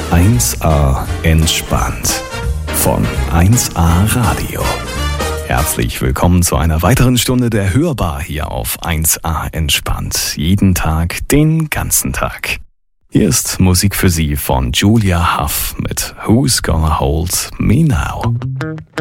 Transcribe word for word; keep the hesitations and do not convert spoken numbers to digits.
eins a entspannt von eins a Radio. Herzlich willkommen zu einer weiteren Stunde der Hörbar hier auf eins a entspannt. Jeden Tag, den ganzen Tag. Hier ist Musik für Sie von Julia Huff mit Who's Gonna Hold Me Now.